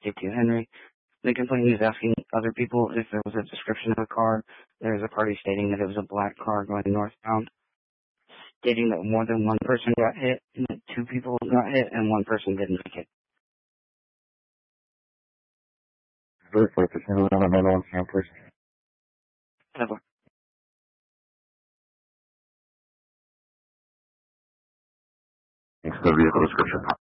52 Henry. The complaint is asking other people if there was a description of the car. There is a party stating that it was a black car going northbound, stating that more than one person got hit, and that 2 people got hit, and 1 person didn't make it. Very quick, just handle it on another one, Sam, please. Never. Thanks for the vehicle description.